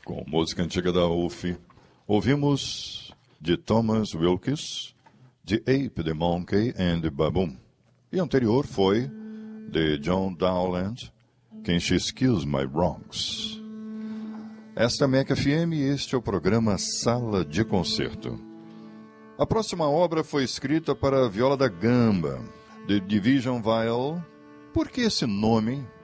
Com música antiga da UF, ouvimos de Thomas Wilkes, The Ape, the Monkey and the Baboon. E anterior foi de John Dowland, Can She Excuse My Wrongs. Esta é a MEC FM e este é o programa Sala de Concerto. A próxima obra foi escrita para a viola da gamba, The Division Viol. Por que esse nome?